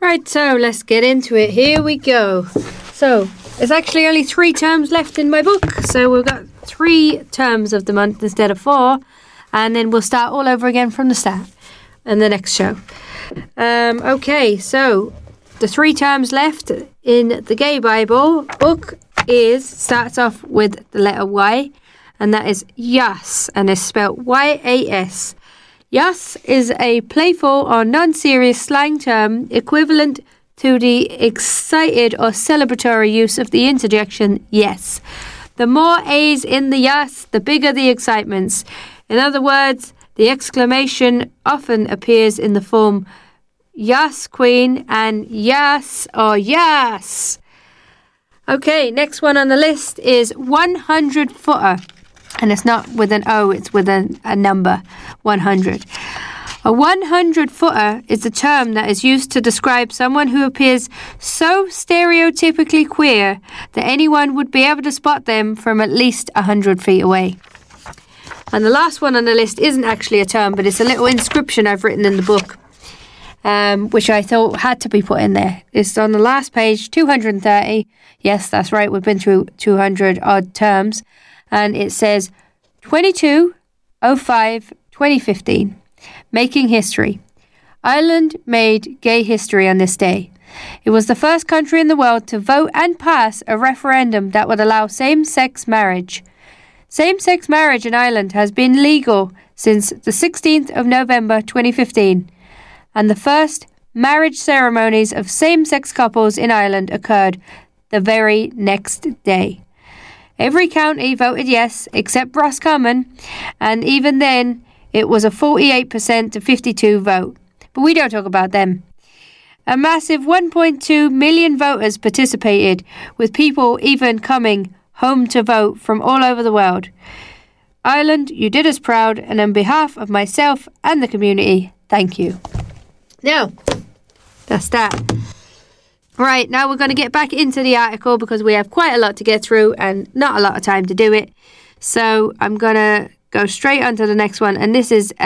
Right, so let's get into it. Here we go. So, there's actually only 3 terms left in my book. So we've got 3 terms of the month instead of 4. And then we'll start all over again from the start in the next show. Okay, so the 3 terms left in the Gay Bible book starts off with the letter Y, and that is Yas, and it's spelled Y-A-S. Yas is a playful or non-serious slang term equivalent to the excited or celebratory use of the interjection yes. The more A's in the Yas, the bigger the excitements. In other words, the exclamation often appears in the form Yas Queen and Yas or Yas. Okay, next one on the list is 100-footer. And it's not with an O, it's with a number, 100. A 100-footer is a term that is used to describe someone who appears so stereotypically queer that anyone would be able to spot them from at least 100 feet away. And the last one on the list isn't actually a term, but it's a little inscription I've written in the book, which I thought had to be put in there. It's on the last page, 230. Yes, that's right, we've been through 200 odd terms. And it says 22/05/2015, making history. Ireland made gay history on this day. It was the first country in the world to vote and pass a referendum that would allow same-sex marriage. Same-sex marriage in Ireland has been legal since the 16th of November 2015, and the first marriage ceremonies of same-sex couples in Ireland occurred the very next day. Every county voted yes, except Roscommon, and even then, it was a 48% to 52 vote. But we don't talk about them. A massive 1.2 million voters participated, with people even coming home to vote from all over the world. Ireland, you did us proud, and on behalf of myself and the community, thank you. Now, that's that. Right, now we're going to get back into the article because we have quite a lot to get through and not a lot of time to do it. So I'm going to go straight on to the next one. And this is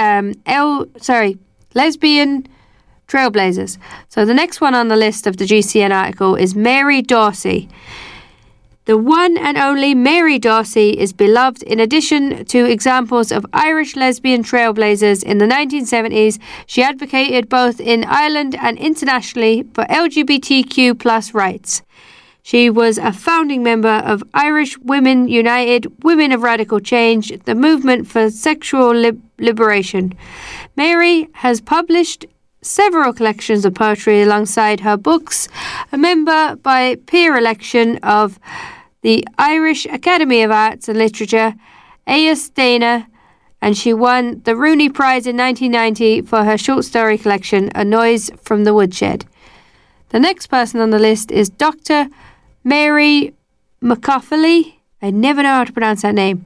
lesbian trailblazers. So the next one on the list of the GCN article is Mary Dorsey. The one and only Mary Dorsey is beloved. In addition to examples of Irish lesbian trailblazers in the 1970s, she advocated both in Ireland and internationally for LGBTQ+ rights. She was a founding member of Irish Women United, Women of Radical Change, the movement for sexual liberation. Mary has published several collections of poetry alongside her books, a member by peer election of the Irish Academy of Arts and Literature, Aos Dana, and she won the Rooney Prize in 1990 for her short story collection, A Noise from the Woodshed. The next person on the list is Dr. Mary McAuliffe. I never know how to pronounce that name.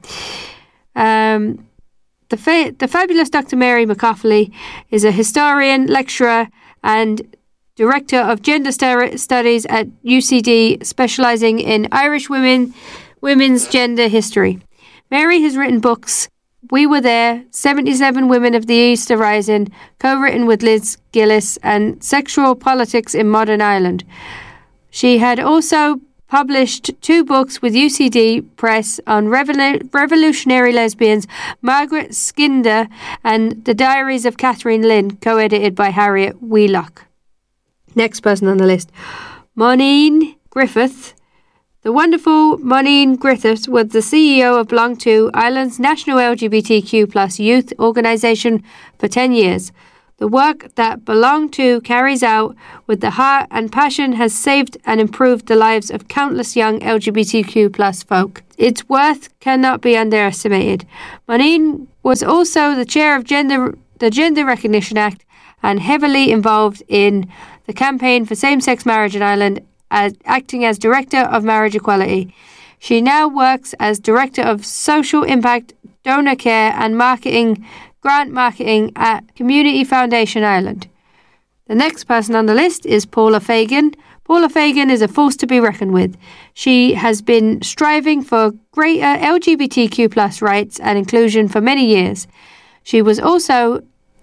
The fabulous Dr. Mary McAuliffe is a historian, lecturer, and director of gender studies at UCD, specializing in Irish women's gender history. Mary has written books We Were There, 77 Women of the Easter Rising, co-written with Liz Gillis, and Sexual Politics in Modern Ireland. She had also published 2 books with UCD Press on revolutionary lesbians, Margaret Skinder and The Diaries of Catherine Lynn, co-edited by Harriet Wheelock. Next person on the list, Moneen Griffith. The wonderful Moneen Griffith was the CEO of Belong To, Ireland's national LGBTQ+ youth organisation, for 10 years. The work that Belong To carries out with the heart and passion has saved and improved the lives of countless young LGBTQ+ folk. Its worth cannot be underestimated. Moneen was also the chair of the Gender Recognition Act and heavily involved in the campaign for same-sex marriage in Ireland, acting as Director of Marriage Equality. She now works as Director of Social Impact, Donor Care and Grant Marketing at Community Foundation Ireland. The next person on the list is Paula Fagan. Paula Fagan is a force to be reckoned with. She has been striving for greater LGBTQ+ rights and inclusion for many years. She was also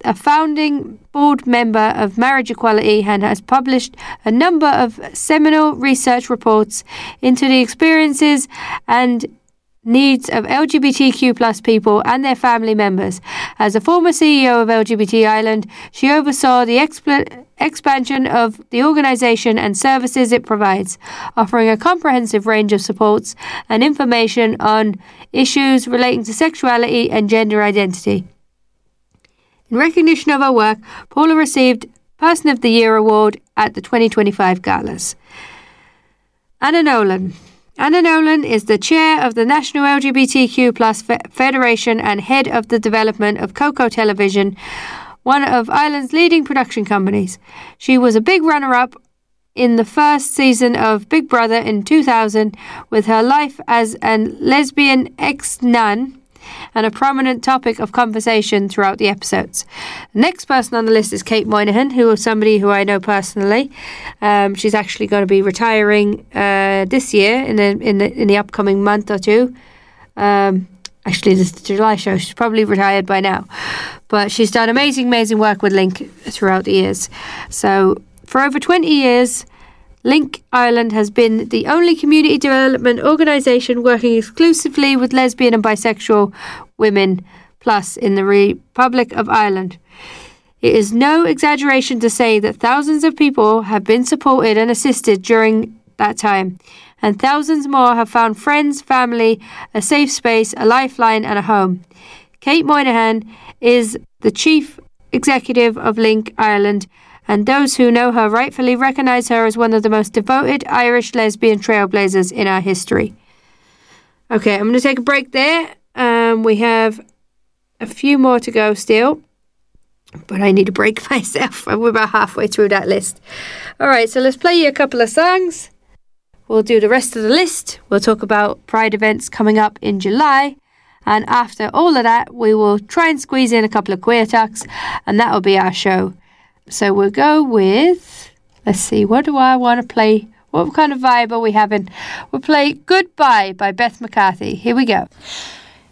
a founding board member of Marriage Equality and has published a number of seminal research reports into the experiences and needs of LGBTQ plus people and their family members. As a former CEO of LGBT Ireland, she oversaw the expansion of the organisation and services it provides, offering a comprehensive range of supports and information on issues relating to sexuality and gender identity. In recognition of her work, Paula received Person of the Year award at the 2025 galas. Anna Nolan. Anna Nolan is the chair of the National LGBTQ Plus Federation and head of the development of Coco Television, one of Ireland's leading production companies. She was a big runner-up in the first season of Big Brother in 2000, with her life as a lesbian ex-nun and a prominent topic of conversation throughout the episodes. The next person on the list is Kate Moynihan, who is somebody who I know personally. She's actually going to be retiring this year in the upcoming month or two. Actually, this is the July show. She's probably retired by now, but she's done amazing work with Link throughout the years. So for over 20 years, Link Ireland has been the only community development organisation working exclusively with lesbian and bisexual women plus in the Republic of Ireland. It is no exaggeration to say that thousands of people have been supported and assisted during that time, and thousands more have found friends, family, a safe space, a lifeline and a home. Kate Moynihan is the Chief Executive of Link Ireland, and those who know her rightfully recognise her as one of the most devoted Irish lesbian trailblazers in our history. Okay, I'm going to take a break there. We have a few more to go still, but I need a break myself. We're about halfway through that list. All right, so let's play you a couple of songs. We'll do the rest of the list. We'll talk about Pride events coming up in July. And after all of that, we will try and squeeze in a couple of queer talks, and that will be our show. So we'll go with, let's see, what do I want to play? What kind of vibe are we having? We'll play Goodbye by Beth McCarthy. Here we go.